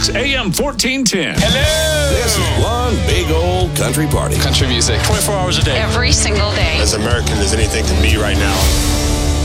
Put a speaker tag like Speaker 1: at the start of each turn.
Speaker 1: Mix AM 1410.
Speaker 2: Hello!
Speaker 3: This is one big old country party.
Speaker 2: Country music.
Speaker 4: 24 hours a day.
Speaker 5: Every single day.
Speaker 4: As American as anything can be right now.